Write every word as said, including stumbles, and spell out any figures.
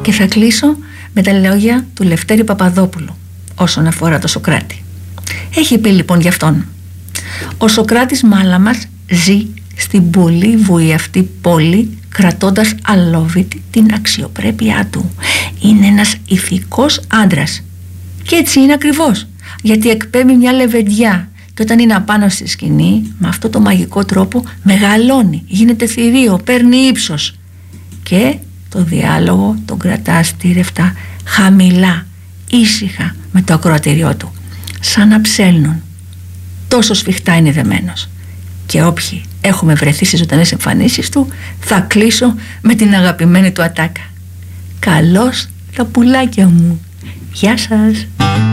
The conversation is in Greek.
Και θα κλείσω με τα λόγια του Λευτέρη Παπαδόπουλου όσον αφορά το Σωκράτη. Έχει πει λοιπόν γι' αυτόν: ο Σωκράτης Μάλαμας ζει στην πολύ βουή πόλη, κρατώντας αλόβητη την αξιοπρέπειά του. Είναι ένας ηθικός άντρας. Και έτσι είναι ακριβώς, γιατί εκπέμπει μια λεβεντιά, και όταν είναι απάνω στη σκηνή, με αυτό το μαγικό τρόπο μεγαλώνει, γίνεται θηρίο, παίρνει ύψος. Και το διάλογο τον κρατά στήρευτα, χαμηλά, ήσυχα, με το ακροατήριό του, σαν να ψέλνουν. Τόσο σφιχτά είναι δεμένος. Και όποιοι έχουμε βρεθεί στις ζωντανές εμφανίσεις του, θα κλείσω με την αγαπημένη του ατάκα: καλώς τα πουλάκια μου. Γεια σας.